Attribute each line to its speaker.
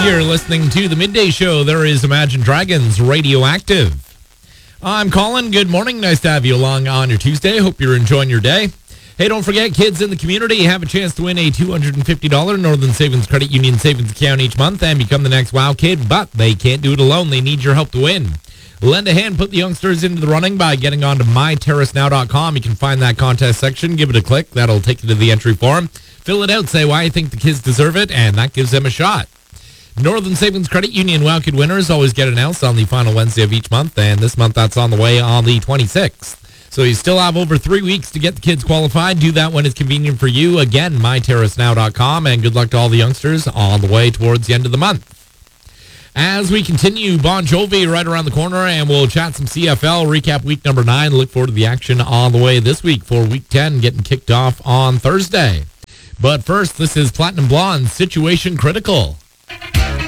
Speaker 1: You're listening to the Midday Show. There is Imagine Dragons Radioactive. I'm Colin. Good morning. Nice to have you along on your Tuesday. Hope you're enjoying your day. Hey, don't forget, kids in the community have a chance to win a $250 Northern Savings Credit Union savings account each month and become the next WOW kid, but they can't do it alone. They need your help to win. Lend a hand, put the youngsters into the running by getting on to myterracenow.com. You can find that contest section. Give it a click. That'll take you to the entry form. Fill it out. Say why you think the kids deserve it, and that gives them a shot. Northern Savings Credit Union WOW Kid winners always get announced on the final Wednesday of each month, and this month that's on the way on the 26th. So you still have over 3 weeks to get the kids qualified. Do that when it's convenient for you. Again, myterracenow.com, and good luck to all the youngsters on the way towards the end of the month. As we continue, Bon Jovi right around the corner, and we'll chat some CFL, recap week number 9. Look forward to the action on the way this week for week 10 getting kicked off on Thursday. But first, this is Platinum Blonde, Situation Critical.